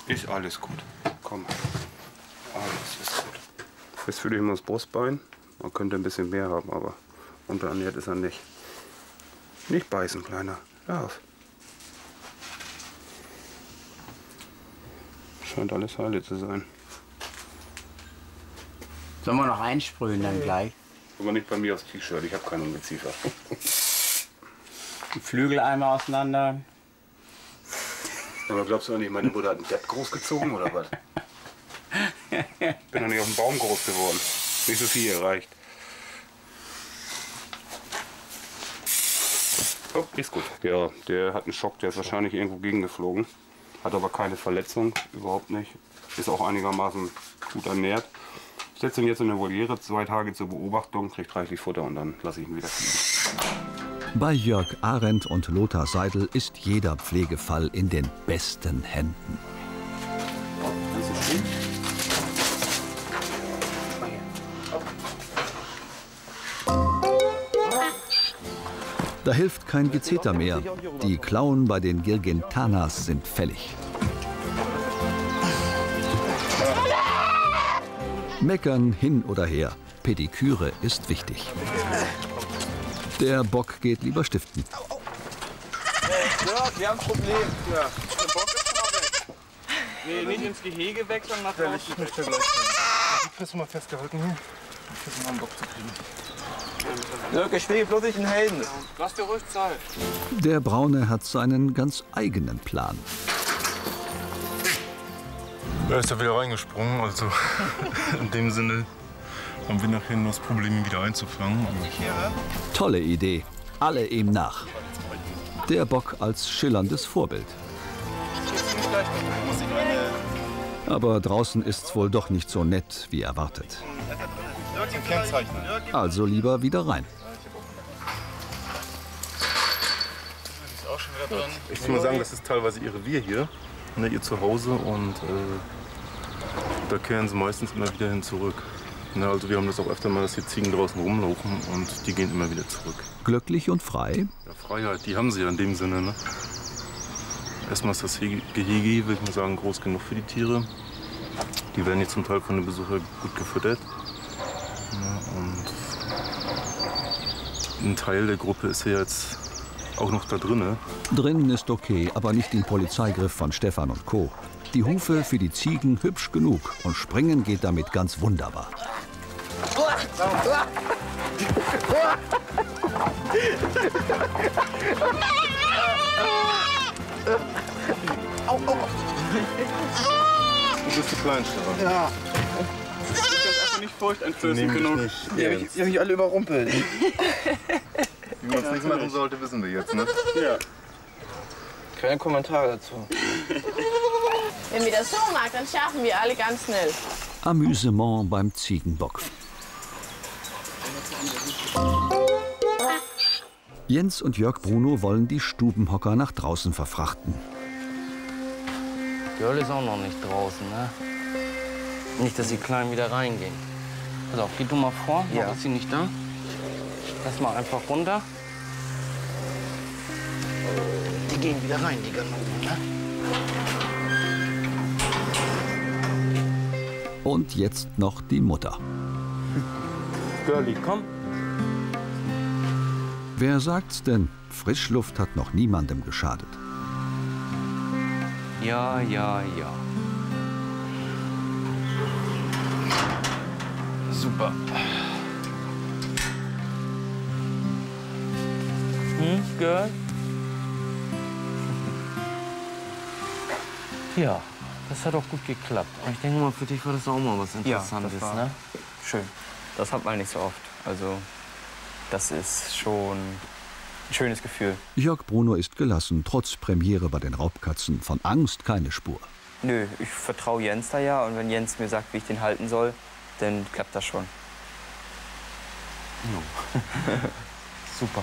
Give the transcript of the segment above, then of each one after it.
Ist alles gut. Komm. Alles ist gut. Jetzt fühle ich mal das Brustbein. Man könnte ein bisschen mehr haben, aber unterernährt ist er nicht. Nicht beißen, Kleiner. Hör auf. Scheint alles heile zu sein. Sollen wir noch einsprühen dann gleich? Aber nicht bei mir aufs T-Shirt, ich habe keinen Ungeziefer. Die Flügel einmal auseinander. Aber glaubst du eigentlich, meine Mutter hat ein Bett großgezogen oder was? Ich bin doch nicht auf dem Baum groß geworden. Nicht so viel erreicht. Oh, ist gut. Ja, der hat einen Schock, der ist wahrscheinlich irgendwo gegengeflogen. Hat aber keine Verletzung, überhaupt nicht. Ist auch einigermaßen gut ernährt. Ich setze ihn jetzt in eine Voliere, 2 Tage zur Beobachtung, kriegt reichlich Futter und dann lasse ich ihn wieder fliegen. Bei Jörg Arendt und Lothar Seidel ist jeder Pflegefall in den besten Händen. Da hilft kein Gezeter mehr. Die Klauen bei den Girgentanas sind fällig. Meckern hin oder her. Pediküre ist wichtig. Der Bock geht lieber stiften. Ja, wir haben ein Problem. Ja. Der Bock ist schon mal weg. Nee, nicht ins Gehege weg, sondern nach draußen. Ich möchte gleich. Ich krieg's mal festgehalten hier. Ich versuche mal einen Bock zu kriegen. Dirk, ich will bloß nicht in Helden. Lass dir ruhig Zeit. Der Braune hat seinen ganz eigenen Plan. Er ist ja wieder reingesprungen, also in dem Sinne haben wir nachher nur das Problem, ihn wieder einzufangen. Tolle Idee. Alle ihm nach. Der Bock als schillerndes Vorbild. Aber draußen ist's wohl doch nicht so nett, wie erwartet. Also lieber wieder rein. Ich muss mal sagen, das ist teilweise ihr Revier hier, ne, ihr Zuhause, und da kehren sie meistens immer wieder hin zurück. Ne, also wir haben das auch öfter mal, dass die Ziegen draußen rumlaufen und die gehen immer wieder zurück. Glücklich und frei? Ja, Freiheit, die haben sie ja in dem Sinne. Ne? Erstmal ist das Gehege, würde ich mal sagen, groß genug für die Tiere. Die werden jetzt zum Teil von den Besuchern gut gefüttert. Ja, und ein Teil der Gruppe ist ja jetzt auch noch da drin. Drinnen ist okay, aber nicht im Polizeigriff von Stefan und Co. Die Hufe für die Ziegen hübsch genug und springen geht damit ganz wunderbar. Du bist die Kleinste. Ja. Das ist einfach nicht furchteinflößend genug. Die hab ich alle überrumpelt. Wie man es nicht machen sollte, wissen wir jetzt, ne? Ja. Keine Kommentare dazu. Wenn wir das so machen, dann schaffen wir alle ganz schnell. Amüsement beim Ziegenbock. Jens und Jörg Bruno wollen die Stubenhocker nach draußen verfrachten. Girl ist auch noch nicht draußen, ne? Nicht, dass die Kleinen wieder reingehen. Pass auf, geh du mal vor, noch ist sie nicht da. Lass mal einfach runter. Die gehen wieder rein, die Ganoven, ne? Und jetzt noch die Mutter. Girlie, komm. Wer sagt's denn? Frischluft hat noch niemandem geschadet. Ja, ja, ja. Super. Girl? Ja, das hat auch gut geklappt. Aber ich denke mal, für dich war das auch mal was Interessantes, das war ne? Schön. Das hat man nicht so oft. Also, das ist schon ein schönes Gefühl. Jörg Bruno ist gelassen, trotz Premiere bei den Raubkatzen. Von Angst keine Spur. Nö, ich vertraue Jens da ja. Und wenn Jens mir sagt, wie ich den halten soll, dann klappt das schon. No. Super.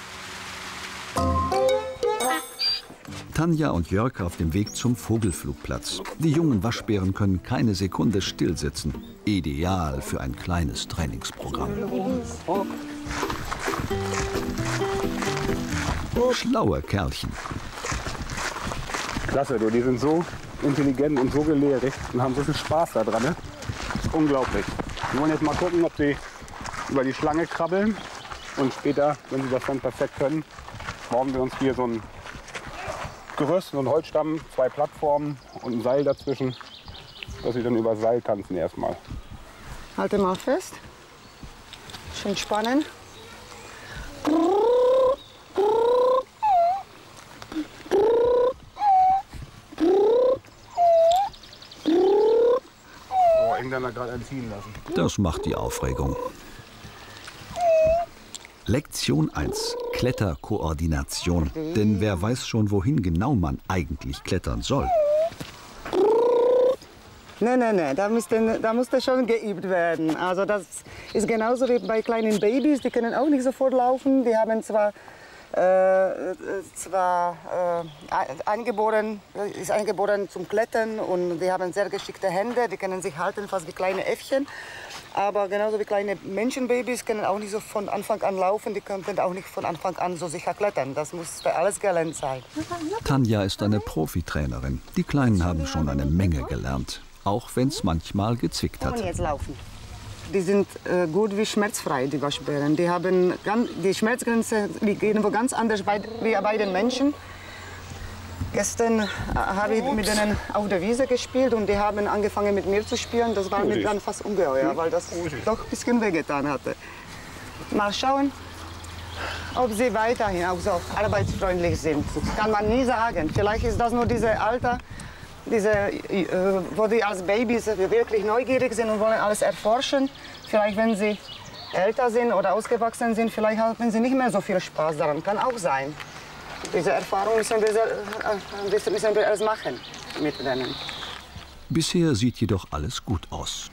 Tanja und Jörg auf dem Weg zum Vogelflugplatz. Die jungen Waschbären können keine Sekunde stillsitzen. Ideal für ein kleines Trainingsprogramm. Oh. Schlaue Kerlchen. Klasse, du, die sind so intelligent und so gelehrig und haben so viel Spaß da dran. Ne? Unglaublich. Wir wollen jetzt mal gucken, ob sie über die Schlange krabbeln. Und später, wenn sie das dann perfekt können, bauen wir uns hier so ein Gerüst, so einen Holzstamm, 2 Plattformen und ein Seil dazwischen, dass sie dann über das Seil tanzen erstmal. Halte mal fest. Schön spannen. Oh, irgendwann hat gerade entziehen lassen. Das macht die Aufregung. Lektion 1. Kletterkoordination. Denn wer weiß schon, wohin genau man eigentlich klettern soll. Nee, da musste schon geübt werden. Also das ist genauso wie bei kleinen Babys, die können auch nicht sofort laufen. Die haben zwar angeboren zum Klettern und die haben sehr geschickte Hände, die können sich halten fast wie kleine Äffchen. Aber genauso wie kleine Menschenbabys können auch nicht so von Anfang an laufen, die können auch nicht von Anfang an so sicher klettern. Das muss alles gelernt sein. Tanja ist eine Profitrainerin. Die Kleinen haben schon eine Menge gelernt, auch wenn es manchmal gezwickt hat. Und jetzt laufen. Die sind gut wie schmerzfrei, die Waschbären. Die Schmerzgrenze liegt irgendwo ganz anders wie bei den Menschen. Gestern habe ich mit denen auf der Wiese gespielt und die haben angefangen mit mir zu spielen. Das war mir dann fast ungeheuer, weil das doch ein bisschen wehgetan hatte. Mal schauen, ob sie weiterhin auch so arbeitsfreundlich sind. Kann man nie sagen. Vielleicht ist das nur dieses Alter, wo die als Babys wirklich neugierig sind und wollen alles erforschen. Vielleicht, wenn sie älter sind oder ausgewachsen sind, vielleicht haben sie nicht mehr so viel Spaß daran. Kann auch sein. Diese Erfahrung müssen wir erst machen mit denen. Bisher sieht jedoch alles gut aus.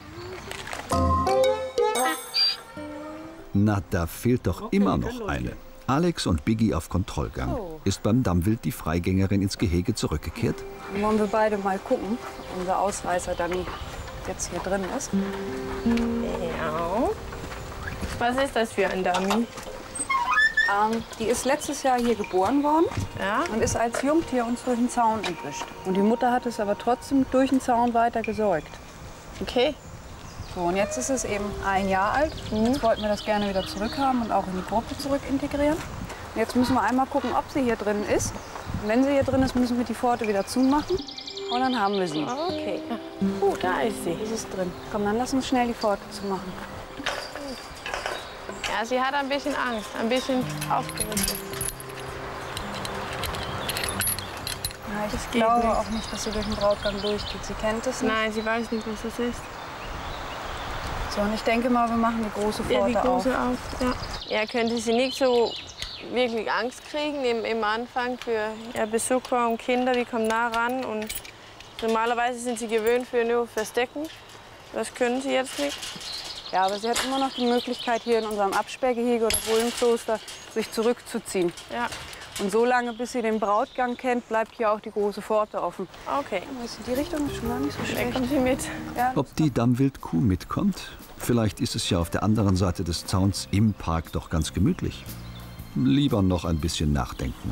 Na, da fehlt doch immer noch eine. Alex und Biggie auf Kontrollgang. Ist beim Dammwild die Freigängerin ins Gehege zurückgekehrt? Wollen wir beide mal gucken, ob unser Ausreißer dann jetzt hier drin ist. Ja. Was ist das für ein Dummy? Die ist letztes Jahr hier geboren worden und ist als Jungtier uns durch den Zaun entwischt. Und die Mutter hat es aber trotzdem durch den Zaun weiter gesäugt. Okay. So, und jetzt ist es eben 1 Jahr alt. Jetzt wollten wir das gerne wieder zurückhaben und auch in die Gruppe zurück integrieren. Und jetzt müssen wir einmal gucken, ob sie hier drin ist. Und wenn sie hier drin ist, müssen wir die Pforte wieder zumachen. Und dann haben wir sie. Okay. Da ist sie. Ist es drin. Komm, dann lass uns schnell die Pforte zumachen. Ja, sie hat ein bisschen Angst, ein bisschen aufgeregt. Ja, ich glaube auch nicht, dass sie durch den Brautgang durchgeht. Sie kennt es nicht. Nein, sie weiß nicht, was das ist. So, und ich denke mal, wir machen die große Pforte die große auf. Ja, könnte sie nicht so wirklich Angst kriegen im Anfang für Besucher und Kinder, die kommen nah ran. Und normalerweise sind sie gewöhnt für nur Verstecken. Das können sie jetzt nicht. Ja, aber sie hat immer noch die Möglichkeit, hier in unserem Absperrgehege oder Bullenkloster sich zurückzuziehen. Ja. Und so lange, bis sie den Brautgang kennt, bleibt hier auch die große Pforte offen. Okay. Die Richtung ist schon gar nicht so schlecht. Kommt sie mit? Ja. Ob die Dammwildkuh mitkommt? Vielleicht ist es ja auf der anderen Seite des Zauns im Park doch ganz gemütlich. Lieber noch ein bisschen nachdenken.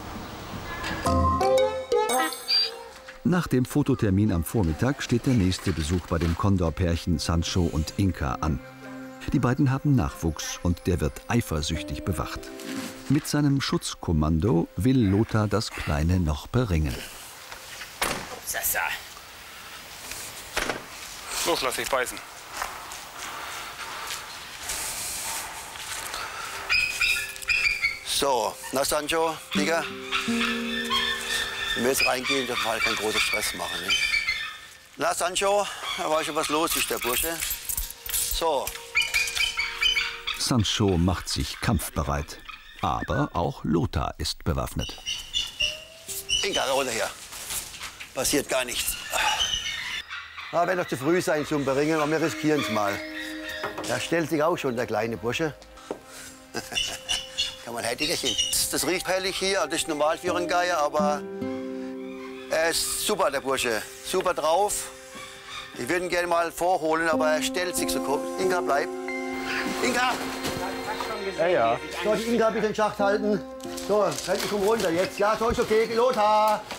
Nach dem Fototermin am Vormittag steht der nächste Besuch bei dem Kondorpärchen Sancho und Inka an. Die beiden haben Nachwuchs und der wird eifersüchtig bewacht. Mit seinem Schutzkommando will Lothar das Kleine noch beringen. Los, lass dich beißen. So, na Sancho, Digga. Wenn wir jetzt reingehen, dürfen wir halt keinen großen Stress machen. Ne? Na Sancho, da war schon was los, ist der Bursche. So. Sancho macht sich kampfbereit. Aber auch Lothar ist bewaffnet. Inka, runter hier. Passiert gar nichts. Na, wird noch zu früh sein zum Beringen, aber wir riskieren es mal. Da stellt sich auch schon der kleine Bursche. Kann man Hättigerchen. Das riecht herrlich hier, das ist normal für einen Geier, aber er ist super, der Bursche. Super drauf. Ich würde ihn gerne mal vorholen, aber er stellt sich so komisch. Inka, bleib. Inka! Ja. So, die Inka bitte den Schacht halten. So, komm runter jetzt. Ja, so ist okay. Lothar!